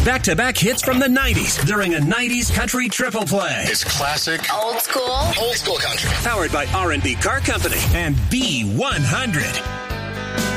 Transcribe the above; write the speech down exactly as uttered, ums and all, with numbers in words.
back-to-back hits from the nineties during a nineties country triple play. It's classic. Old school. Old school country. Powered by R and B Car Company and B one hundred.